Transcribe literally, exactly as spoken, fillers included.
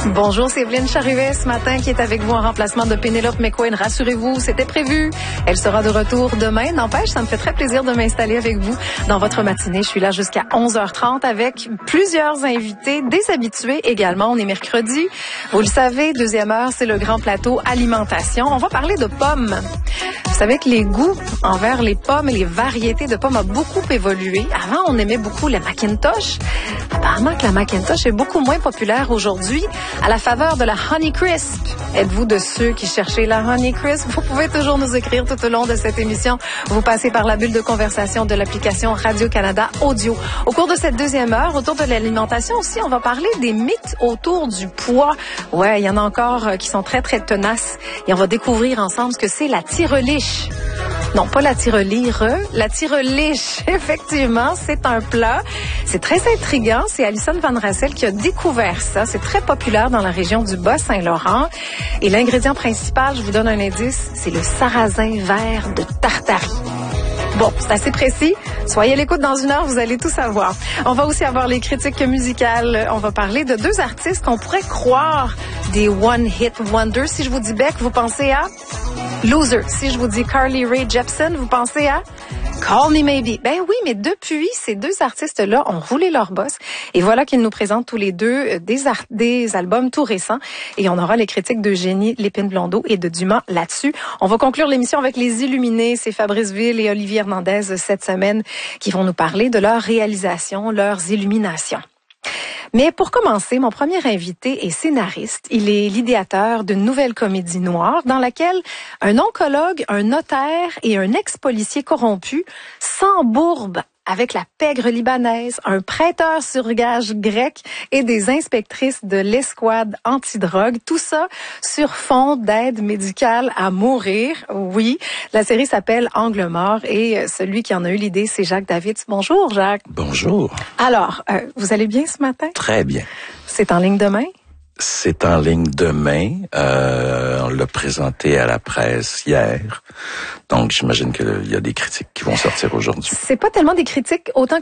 Bonjour, c'est Evelyne Charruet ce matin qui est avec vous en remplacement de Pénélope McQueen. Rassurez-vous, c'était prévu. Elle sera de retour demain. N'empêche, ça me fait très plaisir de m'installer avec vous dans votre matinée. Je suis là jusqu'à onze heures trente avec plusieurs invités, des habitués également. On est mercredi. Vous le savez, deuxième heure, c'est le grand plateau alimentation. On va parler de pommes. Vous savez que les goûts envers les pommes et les variétés de pommes ont beaucoup évolué. Avant, on aimait beaucoup la Macintosh. Apparemment que la Macintosh est beaucoup moins populaire aujourd'hui à la faveur de la Honey Crisp. Êtes-vous de ceux qui cherchaient la Honey Crisp? Vous pouvez toujours nous écrire tout au long de cette émission. Vous passez par la bulle de conversation de l'application Radio-Canada Audio. Au cours de cette deuxième heure, autour de l'alimentation aussi, on va parler des mythes autour du poids. Ouais, il y en a encore qui sont très, très tenaces. Et on va découvrir ensemble ce que c'est la tireliche. Non, pas la tirelire, la tireliche. Effectivement, c'est un plat. C'est très intriguant. C'est Alison Van Rassel qui a découvert ça. C'est très populaire dans la région du Bas-Saint-Laurent. Et l'ingrédient principal, je vous donne un indice, c'est le sarrasin vert de Tartarie. Bon, c'est assez précis. Soyez à l'écoute dans une heure, vous allez tout savoir. On va aussi avoir les critiques musicales. On va parler de deux artistes qu'on pourrait croire des one-hit wonders. Si je vous dis Beck, vous pensez à Loser. Si je vous dis Carly Rae Jepsen, vous pensez à Call Me Maybe. Ben oui, mais depuis, ces deux artistes-là ont roulé leur boss. Et voilà qu'ils nous présentent tous les deux des, art- des albums tout récents. Et on aura les critiques d'Eugénie Lépine-Blondeau et de Dumas là-dessus. On va conclure l'émission avec les Illuminés. C'est Fabrice Ville et Olivier Hernandez cette semaine qui vont nous parler de leur réalisation, leurs illuminations. Mais pour commencer, mon premier invité est scénariste. Il est l'idéateur d'une nouvelle comédie noire dans laquelle un oncologue, un notaire et un ex-policier corrompu s'embourbent avec la pègre libanaise, un prêteur sur gage grec et des inspectrices de l'escouade antidrogue. Tout ça sur fond d'aide médicale à mourir. Oui, la série s'appelle Angle mort et celui qui en a eu l'idée, c'est Jacques Davids. Bonjour, Jacques. Bonjour. Alors, euh, vous allez bien ce matin? Très bien. C'est en ligne demain? C'est en ligne demain. Euh, on l'a présenté à la presse hier. Donc, j'imagine qu'il y a des critiques qui vont sortir aujourd'hui. C'est pas tellement des critiques autant